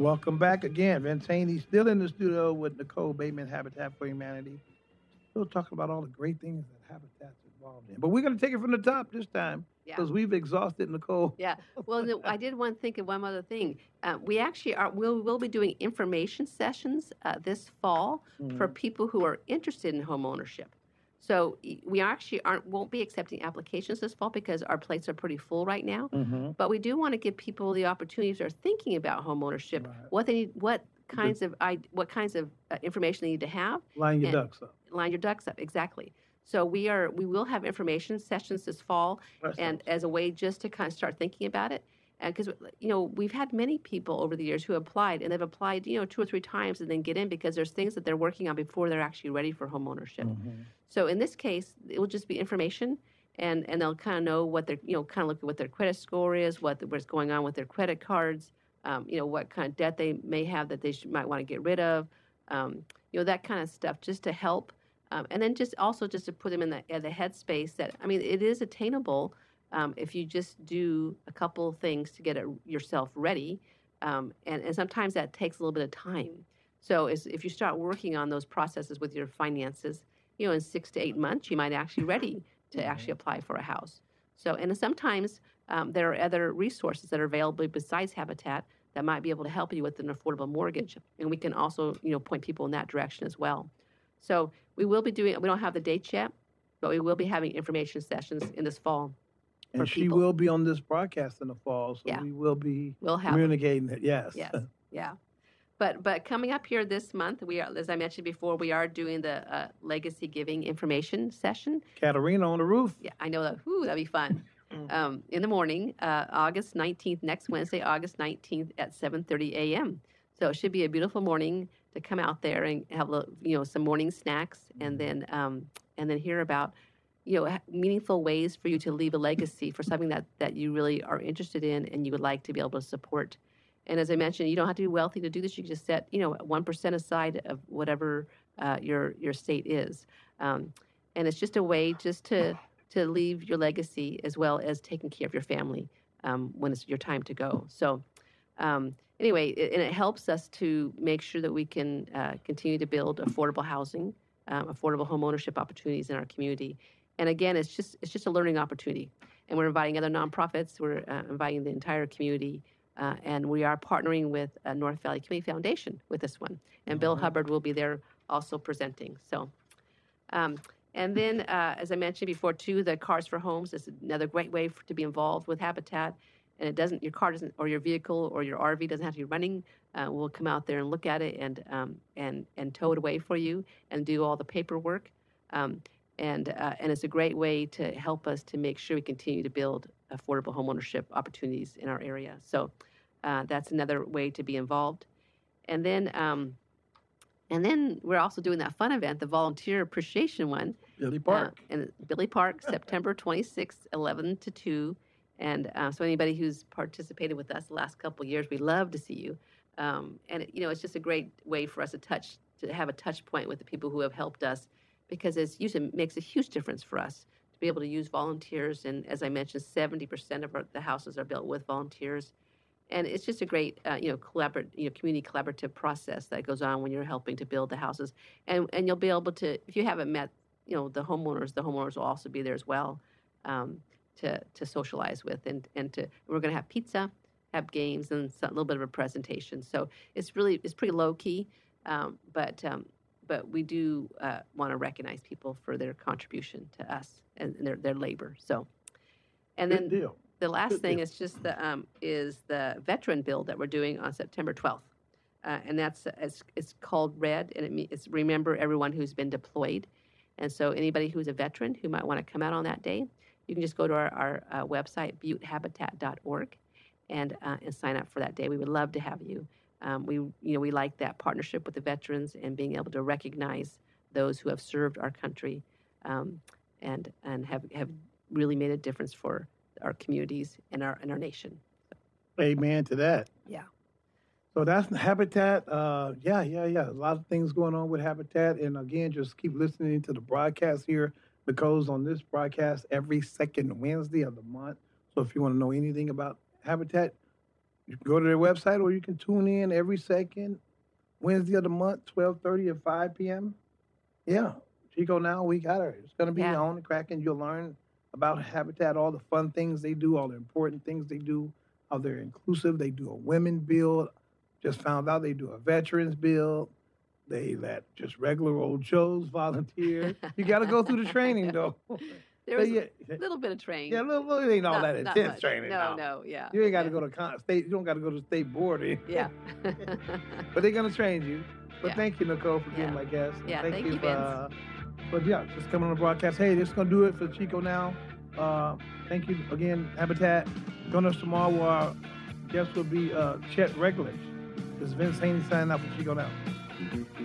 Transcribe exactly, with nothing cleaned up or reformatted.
Welcome back again. Vince Haney still in the studio with Nicole Bateman, Habitat for Humanity. Still talking about all the great things that Habitat's involved in. But we're going to take it from the top this time Yeah. because we've exhausted Nicole. Yeah. Well, no, I did want to think of one other thing. Uh, we actually are, we'll, we'll be doing information sessions uh, this fall for people who are interested in home ownership. So y- we actually aren't won't be accepting applications this fall because our plates are pretty full right now. Mhm. But we do want to give people the opportunities who are thinking about home ownership, Right. what they need, what kinds of I, what kinds of uh, information they need to have. Line your and- ducks up. line your ducks up, exactly. So we are we will have information sessions this fall, That's and awesome. as a way just to kind of start thinking about it, because you know we've had many people over the years who applied, and they've applied you know two or three times and then get in because there's things that they're working on before they're actually ready for home ownership. Mhm. So in this case, it will just be information, and and they'll kind of know what their you know kind of look at what their credit score is, what what's going on with their credit cards, um, you know what kind of debt they may have that they should, might want to get rid of, um, you know that kind of stuff, just to help. Um, and then just also just to put them in the, uh, the headspace that, I mean, it is attainable um, if you just do a couple of things to get it, yourself ready. Um, and, and sometimes that takes a little bit of time. So as, if you start working on those processes with your finances, you know, in six to eight months, you might actually ready to actually apply for a house. So, and sometimes um, there are other resources that are available besides Habitat that might be able to help you with an affordable mortgage. And we can also, you know, point people in that direction as well. So we will be doing, we don't have the dates yet, but we will be having information sessions in this fall. And for she people. will be on this broadcast in the fall, so Yeah. we will be We'll have communicating it. Yes. Yes, yeah. But but coming up here this month, we are, as I mentioned before, we are doing the uh, Legacy Giving information session. Katarina on the roof. Yeah, I know that. Whoo, that'd be fun. um, in the morning, uh, August nineteenth, next Wednesday, August nineteenth at seven thirty a.m. So it should be a beautiful morning to come out there and have a little, you know some morning snacks, and then um, and then hear about you know ha- meaningful ways for you to leave a legacy for something that that you really are interested in and you would like to be able to support. And as I mentioned, you don't have to be wealthy to do this. You can just set, you know, one percent aside of whatever uh, your your state is, um, and it's just a way just to to leave your legacy as well as taking care of your family um, when it's your time to go. So, um, anyway, it, and it helps us to make sure that we can uh, continue to build affordable housing, um, affordable home ownership opportunities in our community. And again, it's just it's just a learning opportunity. And we're inviting other nonprofits. We're uh, inviting the entire community. Uh, and we are partnering with uh, North Valley Community Foundation with this one. And Bill Hubbard will be there also presenting. So, um, and then, uh, as I mentioned before, too, the Cars for Homes is another great way for, to be involved with Habitat. And it doesn't, your car doesn't, or your vehicle or your R V doesn't have to be running. Uh, we'll come out there and look at it and um, and and tow it away for you and do all the paperwork. Um, and uh, and it's a great way to help us to make sure we continue to build affordable homeownership opportunities in our area. So uh, that's another way to be involved. And then um, and then we're also doing that fun event, the volunteer appreciation one. Billy Park. Uh, and Billy Park, September twenty-sixth, eleven to two. And uh, so anybody who's participated with us the last couple of years, we love to see you. Um, and, it, you know, it's just a great way for us to touch, to have a touch point with the people who have helped us, because it's usually makes a huge difference for us to be able to use volunteers. And as I mentioned, seventy percent of our, the houses are built with volunteers. And it's just a great, uh, you know, collaborate, you know, community collaborative process that goes on when you're helping to build the houses. And and you'll be able to, if you haven't met, you know, the homeowners, the homeowners will also be there as well, um, to to socialize with, and and to we're going to have pizza, have games, and some, a little bit of a presentation. So it's really it's pretty low key, um, but um, but we do uh, want to recognize people for their contribution to us and, and their their labor. So, and Good then. deal. The last Good thing deal. is just the um, is the veteran bill that we're doing on September twelfth, uh, and that's it's, it's called RED, and it me- it's remember everyone who's been deployed, and so anybody who's a veteran who might want to come out on that day, you can just go to our, our uh, website butte habitat dot org, and uh, and sign up for that day. We would love to have you. Um, we you know we like that partnership with the veterans and being able to recognize those who have served our country, um, and and have have really made a difference for our communities and our and our nation. Amen to that. Yeah. So that's Habitat. Uh, yeah, yeah, yeah. A lot of things going on with Habitat. And again, just keep listening to the broadcast here, because on this broadcast every second Wednesday of the month. So if you want to know anything about Habitat, You can go to their website, or you can tune in every second Wednesday of the month, twelve thirty at five p.m. Yeah, Chico Now, we got her. It's going to be Yeah. on the Kraken. You'll learn about Habitat, all the fun things they do, all the important things they do, how they're inclusive. They do a women build. Just found out they do a veterans build. They let just regular old Joes volunteer. You got to go through the training, though. There But was yeah, a little bit of training. yeah, little, little, it ain't all Not- that not intense much. training. No, no, yeah. You ain't got to yeah. go to con- state. You don't got to go to state board. Or anything. Yeah. But they're gonna train you. But Yeah. thank you, Nicole, for being Yeah. my guest. Yeah, thank you, for, Vince. uh, but yeah, just coming on the broadcast. Hey, this is gonna do it for Chico Now. Uh, thank you again, Habitat. Join us tomorrow where our guest will be uh, Chet Regulage. This is Vince Haney signing out for Chico Now.